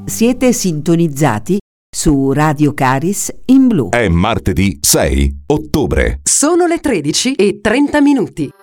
Siete sintonizzati su Radio Caris in blu. È martedì 6 ottobre. Sono le 13:30.